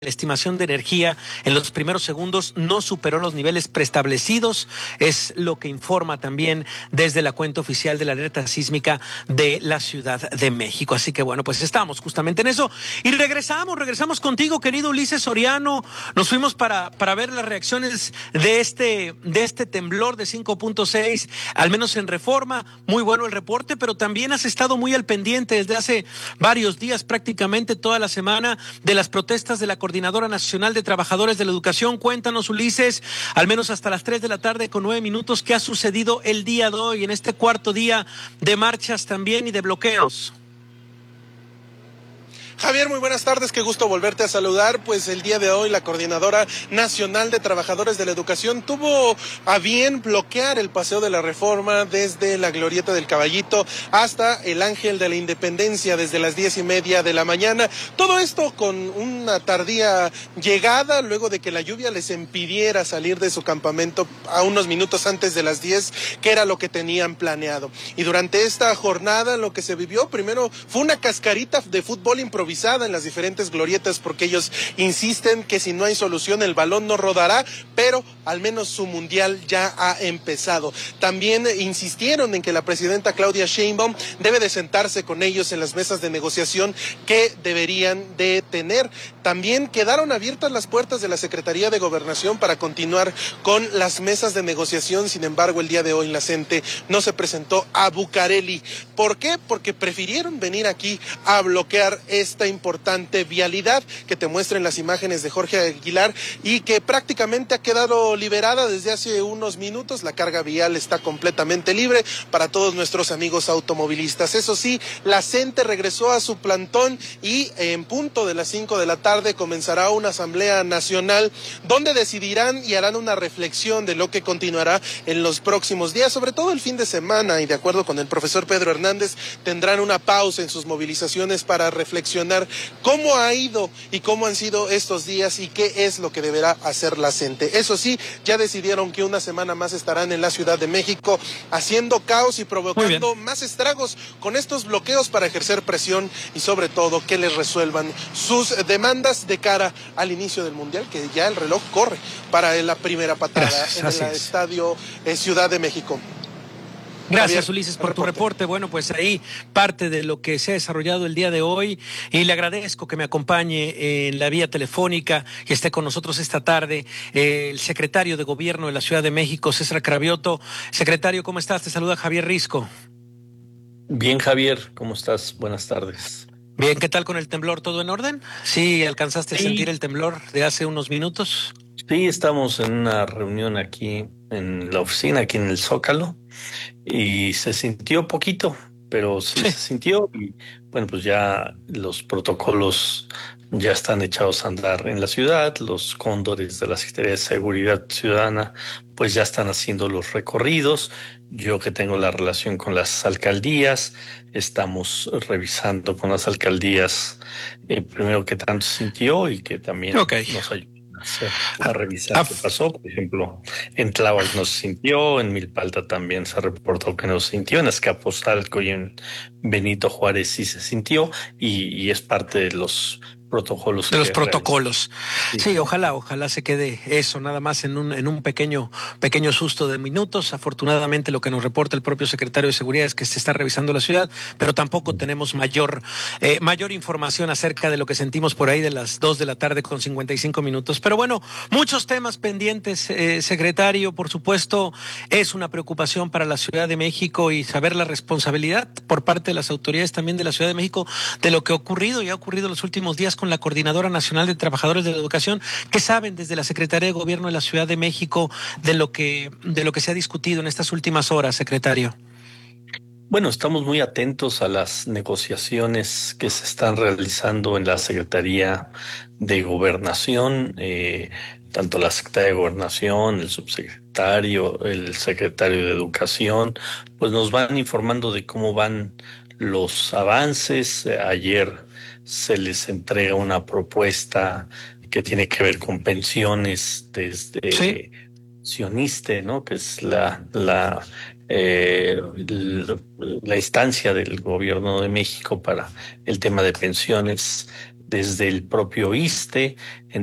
La estimación de energía en los primeros segundos no superó los niveles preestablecidos, es lo que informa también desde la cuenta oficial de la alerta sísmica de la Ciudad de México. Así que bueno, pues estamos justamente en eso y regresamos contigo, querido Ulises Soriano. Nos fuimos para ver las reacciones de este temblor de 5.6, al menos en Reforma. Muy bueno el reporte, pero también has estado muy al pendiente desde hace varios días, prácticamente toda la semana, de las protestas de la Coordinadora Nacional de Trabajadores de la Educación. Cuéntanos, Ulises, al menos hasta las 3 de la tarde con 9 minutos, ¿qué ha sucedido el día de hoy en este cuarto día de marchas también y de bloqueos? Javier, muy buenas tardes, qué gusto volverte a saludar. Pues el día de hoy la Coordinadora Nacional de Trabajadores de la Educación tuvo a bien bloquear el Paseo de la Reforma desde la Glorieta del Caballito hasta el Ángel de la Independencia desde las 10:30 de la mañana. Todo esto con una tardía llegada luego de que la lluvia les impidiera salir de su campamento a unos minutos antes de las 10, que era lo que tenían planeado. Y durante esta jornada lo que se vivió primero fue una cascarita de fútbol improvisada en las diferentes glorietas, porque ellos insisten que si no hay solución el balón no rodará, pero al menos su mundial ya ha empezado. También insistieron en que la presidenta Claudia Sheinbaum debe de sentarse con ellos en las mesas de negociación que deberían de tener. También quedaron abiertas las puertas de la Secretaría de Gobernación para continuar con las mesas de negociación. Sin embargo, el día de hoy la CENTE no se presentó a Bucareli. ¿Por qué? Porque prefirieron venir aquí a bloquear esta importante vialidad que te muestran las imágenes de Jorge Aguilar y que prácticamente ha quedado liberada desde hace unos minutos. La carga vial está completamente libre para todos nuestros amigos automovilistas. Eso sí, la CENTE regresó a su plantón y en punto de las 5 de la tarde comenzará una asamblea nacional donde decidirán y harán una reflexión de lo que continuará en los próximos días, sobre todo el fin de semana, y de acuerdo con el profesor Pedro Hernández, tendrán una pausa en sus movilizaciones para reflexionar cómo ha ido y cómo han sido estos días y qué es lo que deberá hacer la CENTE. Eso sí, ya decidieron que una semana más estarán en la Ciudad de México haciendo caos y provocando más estragos con estos bloqueos para ejercer presión y sobre todo que les resuelvan sus demandas de cara al inicio del Mundial, que ya el reloj corre para la primera patada en el Estadio Ciudad de México. Gracias, Ulises, por tu reporte. Bueno, pues ahí parte de lo que se ha desarrollado el día de hoy, y le agradezco que me acompañe en la vía telefónica y esté con nosotros esta tarde el secretario de Gobierno de la Ciudad de México, César Cravioto. Secretario, ¿cómo estás? Te saluda Javier Risco. Bien, Javier, ¿cómo estás? Buenas tardes. Bien, ¿qué tal con el temblor? ¿Todo en orden? ¿Sí alcanzaste a sentir el temblor de hace unos minutos? Sí, estamos en una reunión aquí en la oficina, aquí en el Zócalo, y se sintió poquito, pero sí se sintió. Y bueno, pues ya los protocolos ya están echados a andar en la ciudad. Los cóndores de la Secretaría de Seguridad Ciudadana pues ya están haciendo los recorridos. Yo, que tengo la relación con las alcaldías, estamos revisando con las alcaldías primero qué tanto se sintió y que también nos ayuda a revisar qué pasó. Por ejemplo, en Tláhuac no se sintió, en Milpalta también se reportó que no se sintió, en Azcapotzalco y en Benito Juárez sí se sintió, y es parte de los protocolos. De los protocolos. Sí, ojalá se quede eso nada más en un pequeño susto de minutos. Afortunadamente lo que nos reporta el propio secretario de Seguridad es que se está revisando la ciudad, pero tampoco tenemos mayor información acerca de lo que sentimos por ahí de las 2 de la tarde con 55 minutos. Pero bueno, muchos temas pendientes, secretario. Por supuesto, es una preocupación para la Ciudad de México y saber la responsabilidad por parte de las autoridades también de la Ciudad de México de lo que ha ocurrido en los últimos días con la Coordinadora Nacional de Trabajadores de la Educación. ¿Qué saben desde la Secretaría de Gobierno de la Ciudad de México de lo que se ha discutido en estas últimas horas, secretario? Bueno, estamos muy atentos a las negociaciones que se están realizando en la Secretaría de Gobernación, tanto la Secretaría de Gobernación, el subsecretario, el secretario de Educación, pues nos van informando de cómo van los avances. Ayer se les entrega una propuesta que tiene que ver con pensiones desde Sioniste, ¿no? Que es la instancia del gobierno de México para el tema de pensiones desde el propio ISSSTE,